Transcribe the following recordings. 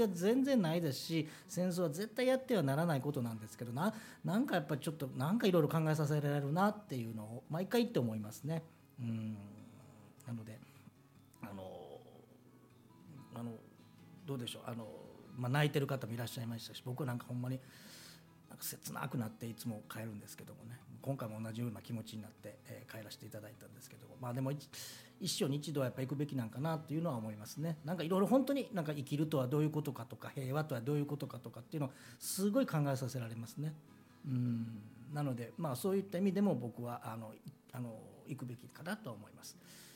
りは全然ないですし、戦争は絶対やってはならないことなんですけど、なんかやっぱりちょっとなんかいろいろ考えさせられるなっていうのを毎回言って思いますね。なのでどうでしょう、泣いてる方もいらっしゃいましたし、僕なんかほんまになんか切なくなっていつも帰るんですけどもね、今回も同じような気持ちになって、帰らせていただいたんですけども、でも一生に一度はやっぱ行くべきなんかなっていうのは思いますね。なんかいろいろ本当になんか生きるとはどういうことかとか、平和とはどういうことかとかっていうのをすごい考えさせられますね。なのでそういった意味でも僕は行くべきかなと思います。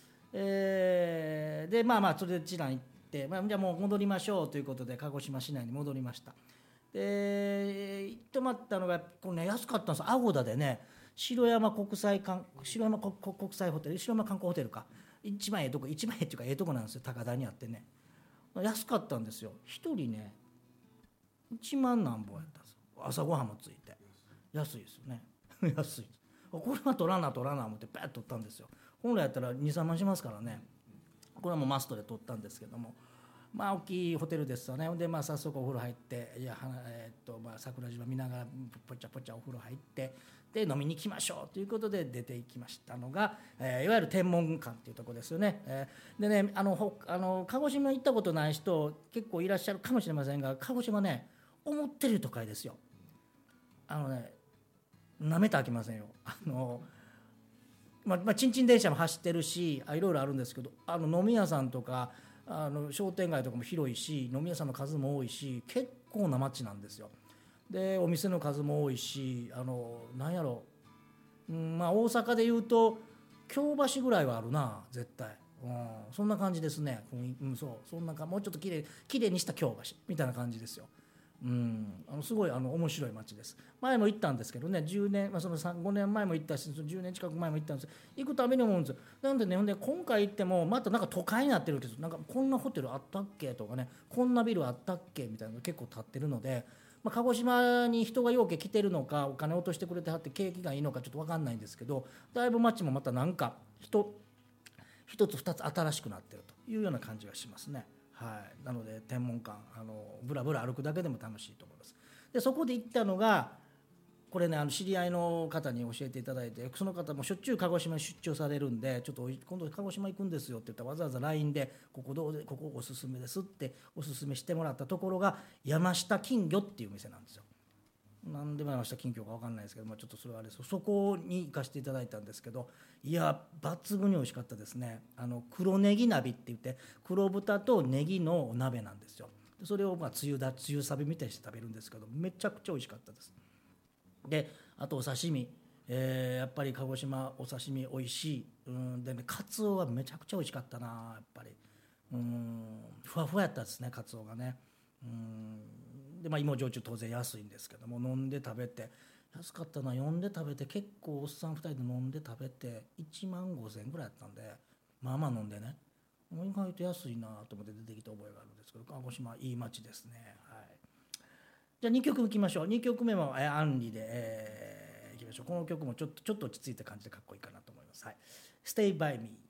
でそれで知覧行って、じゃあもう戻りましょうということで鹿児島市内に戻りました。で泊まったのがこれね、安かったんです。アゴダでね、城山国際ホテル、城山観光ホテルか、一番ええとこ、一番ええっていうかええとこなんですよ。高台にあってね、安かったんですよ。一人ね1万何本やったんですよ。朝ごはんもついて安いですよね安い。これは取らな思ってパッと取ったんですよ。本来やったら 2,3 万しますからね。これはもうマストで取ったんですけども、大きいホテルですよね。で早速お風呂入って、桜島見ながらぽちゃぽちゃお風呂入って、で飲みに行きましょうということで出て行きましたのが、いわゆる天文館っていうところですよね。でね、鹿児島行ったことない人結構いらっしゃるかもしれませんが、鹿児島ね、思ってる都会ですよ。なめたらあきませんよ。ちんちん電車も走ってるし、いろいろあるんですけど、飲み屋さんとか商店街とかも広いし、飲み屋さんの数も多いし、結構な街なんですよ。でお店の数も多いし、なんやろ、大阪でいうと京橋ぐらいはあるな絶対。そんな感じですね。そんなもうちょっときれいにした京橋みたいな感じですよ。すごい面白い街です。前も行ったんですけどね、10年、その5年前も行ったし、10年近く前も行ったんです。行くたびに思うんですよ。なんでね、ほんで今回行ってもまたなんか都会になってるけど、なんかこんなホテルあったっけとかね、こんなビルあったっけみたいなのが結構建ってるので、鹿児島に人がようけ来てるのか、お金落としてくれてはって景気がいいのかちょっと分かんないんですけど、だいぶ街もまたなんか一つ二つ新しくなってるというような感じがしますね。なので天文館ぶらぶら歩くだけでも楽しいと思います。でそこで行ったのがこれね、知り合いの方に教えていただいて、その方もしょっちゅう鹿児島に出張されるんで、ちょっと今度鹿児島行くんですよって言ったら、わざわざ LINE でここおすすめですっておすすめしてもらったところが山下金魚っていう店なんですよ。何でも山下金魚か分かんないですけど、ちょっとそれはあれです。そこに行かせていただいたんですけど、いや抜群に美味しかったですね。黒ネギ鍋って言って黒豚とネギの鍋なんですよ。それをつゆサビみたいにして食べるんですけど、めちゃくちゃ美味しかったです。であとお刺身、やっぱり鹿児島お刺身美味しい。でね、カツオはめちゃくちゃ美味しかったな。やっぱりふわふわやったですね、カツオがね。で芋焼酎当然安いんですけども、飲んで食べて安かったな。呼んで食べて結構おっさん2人で飲んで食べて1万5,000円ぐらいやったんで、まあまあ飲んでね、意外と安いなと思って出てきた覚えがあるんですけど、鹿児島いい街ですね。じゃあ2曲いきましょう。2曲目もアンリで、いきましょう。この曲もちょっと落ち着いた感じでかっこいいかなと思います。Stay by me。